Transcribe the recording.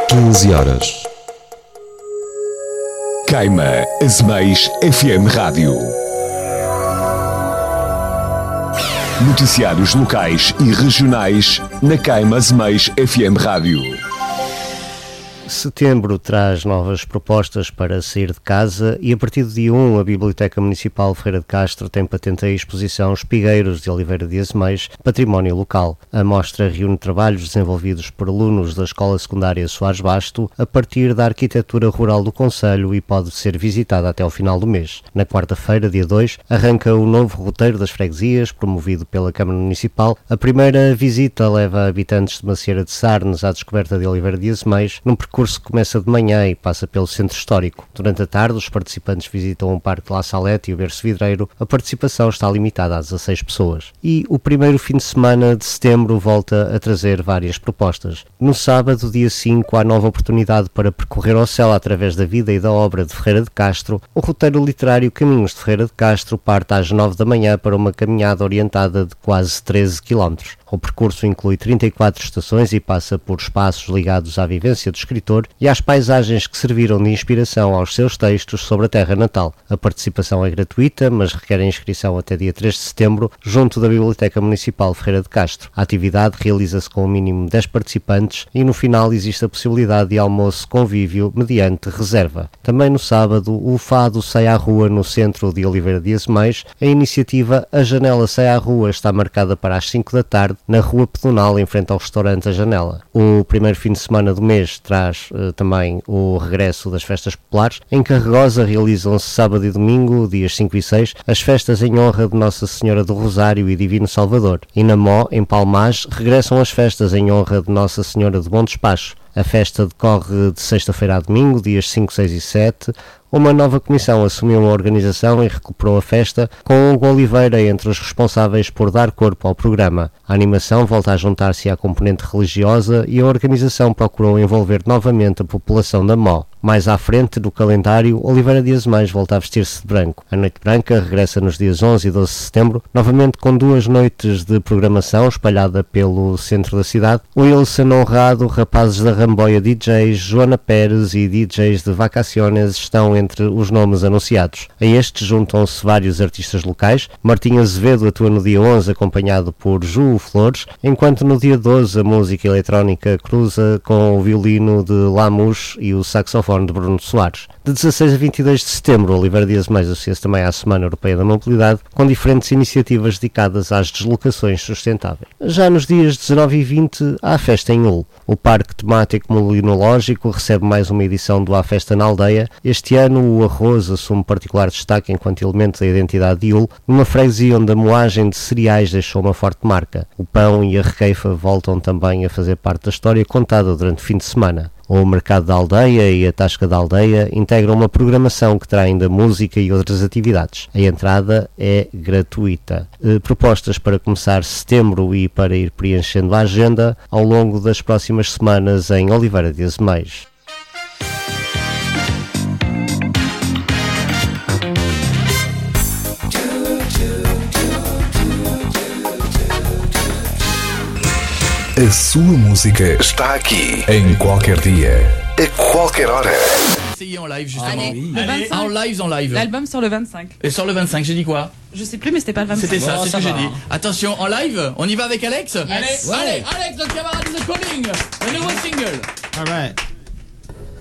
15 horas. Queima Azeméis FM Rádio. Noticiários locais e regionais na Queima Azeméis FM Rádio. Setembro traz novas propostas para sair de casa e a partir do dia 1 a Biblioteca Municipal Ferreira de Castro tem patente a exposição Espigueiros de Oliveira de Azeméis, Património Local. A mostra reúne trabalhos desenvolvidos por alunos da Escola Secundária Soares Basto a partir da arquitetura rural do concelho e pode ser visitada até ao final do mês. Na quarta-feira, dia 2, arranca o novo roteiro das freguesias, promovido pela Câmara Municipal. A primeira visita leva habitantes de Macieira de Sarnes à descoberta de Oliveira de Azeméis, num percurso que começa de manhã e passa pelo centro histórico. Durante a tarde, os participantes visitam o Parque de La Salette e o Berço Vidreiro. A participação está limitada a 16 pessoas. E o primeiro fim de semana de setembro volta a trazer várias propostas. No sábado, dia 5, há nova oportunidade para percorrer ao céu através da vida e da obra de Ferreira de Castro. O roteiro literário Caminhos de Ferreira de Castro parte às 9 da manhã para uma caminhada orientada de quase 13 km. O percurso inclui 34 estações e passa por espaços ligados à vivência do escritor e às paisagens que serviram de inspiração aos seus textos sobre a terra natal. A participação é gratuita, mas requer a inscrição até dia 3 de setembro, junto da Biblioteca Municipal Ferreira de Castro. A atividade realiza-se com o mínimo de 10 participantes e no final existe a possibilidade de almoço convívio mediante reserva. Também no sábado, o Fado sai à rua no centro de Oliveira de Azeméis. A iniciativa A Janela Sai à Rua está marcada para as 5 da tarde, na Rua Pedonal, em frente ao restaurante A Janela. O primeiro fim de semana do mês traz também o regresso das festas populares. Em Carregosa realizam-se sábado e domingo, dias 5 e 6, as festas em honra de Nossa Senhora do Rosário e Divino Salvador. E na Mó, em Palmage, regressam as festas em honra de Nossa Senhora de Bom Despacho. A festa decorre de sexta-feira a domingo, dias 5, 6 e 7. Uma nova comissão assumiu a organização e recuperou a festa, com Hugo Oliveira entre os responsáveis por dar corpo ao programa. A animação volta a juntar-se à componente religiosa e a organização procurou envolver novamente a população da Mó. Mais à frente, no calendário, Oliveira de Azeméis volta a vestir-se de branco. A Noite Branca regressa nos dias 11 e 12 de setembro, novamente com 2 noites de programação espalhada pelo centro da cidade. O Wilson Honrado, Rapazes da Ramboia DJs, Joana Pérez e DJs de Vacaciones estão entre os nomes anunciados. A estes juntam-se vários artistas locais. Martim Azevedo atua no dia 11 acompanhado por Ju Flores, enquanto no dia 12 a música eletrónica cruza com o violino de Lamus e o saxofone de Bruno Soares. De 16 a 22 de setembro, Oliveira de Azeméis associa-se também à Semana Europeia da Mobilidade, com diferentes iniciativas dedicadas às deslocações sustentáveis. Já nos dias 19 e 20, há a festa em Hull. O Parque Temático Molinológico recebe mais uma edição do A Festa na Aldeia. Este ano, o arroz assume particular destaque enquanto elemento da identidade de Hull, numa freguesia onde a moagem de cereais deixou uma forte marca. O pão e a requeifa voltam também a fazer parte da história contada durante o fim de semana. O Mercado da Aldeia e a Tasca da Aldeia integram uma programação que terá ainda música e outras atividades. A entrada é gratuita. Propostas para começar setembro e para ir preenchendo a agenda ao longo das próximas semanas em Oliveira de Azeméis. A sua música está aqui, em qualquer dia, a qualquer hora. Essayer en live justement. Allez, Oui. le 25. En live, en live. L'album sort le 25. Et sur le 25, j'ai dit quoi? Je sais plus, mais c'était pas le 25. C'était ça, Bon, c'est ce ça que j'ai va. dit. Attention, en live, on y va avec Alex? Yes. Allez, Alex, notre camarade is calling. Le nouveau single. All right.